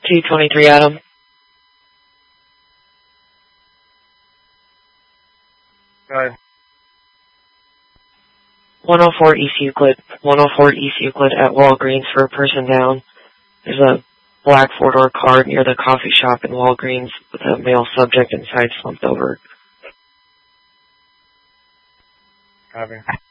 223 Adam. Go ahead. 104 East Euclid. 104 East Euclid at Walgreens for a person down. There's a black four-door car near the coffee shop in Walgreens with a male subject inside slumped over. Copy.